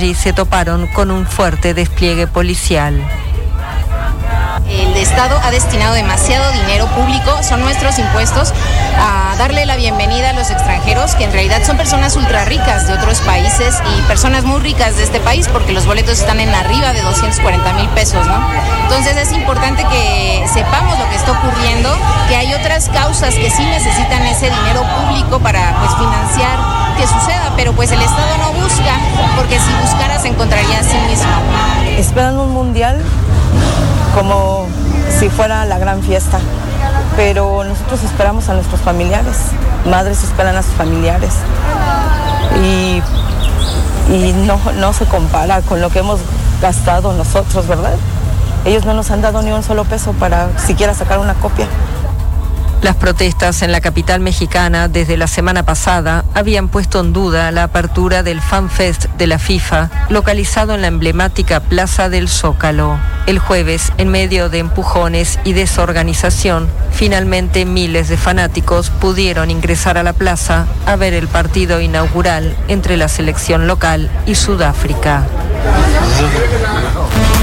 allí se toparon con un fuerte despliegue policial. El Estado ha destinado demasiado dinero público, son nuestros impuestos, a darle la bienvenida a los extranjeros, que en realidad son personas ultra ricas de otros países y personas muy ricas de este país, porque los boletos están en arriba de 240,000 pesos, ¿no? Entonces es importante que sepamos lo que está ocurriendo, que hay otras causas que sí necesitan ese dinero público para pues financiar que suceda, pero pues el Estado no busca, porque si buscara se encontraría a sí mismo. Esperan un mundial como si fuera la gran fiesta, pero nosotros esperamos a nuestros familiares, madres esperan a sus familiares y no se compara con lo que hemos gastado nosotros, ¿verdad? Ellos no nos han dado ni un solo peso para siquiera sacar una copia. Las protestas en la capital mexicana desde la semana pasada habían puesto en duda la apertura del Fan Fest de la FIFA, localizado en la emblemática Plaza del Zócalo. El jueves, en medio de empujones y desorganización, finalmente miles de fanáticos pudieron ingresar a la plaza a ver el partido inaugural entre la selección local y Sudáfrica.